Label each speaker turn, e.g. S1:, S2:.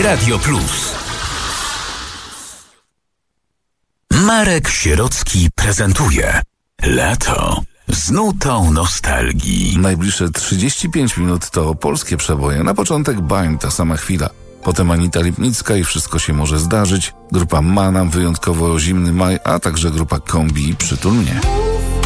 S1: Radio Plus. Marek Sierocki prezentuje Lato z nutą nostalgii.
S2: Najbliższe 35 minut to polskie przeboje. Na początek Bań, ta sama chwila. Potem Anita Lipnicka i Wszystko się może zdarzyć. Grupa Manam, wyjątkowo zimny maj, a także grupa Kombi Przytul mnie.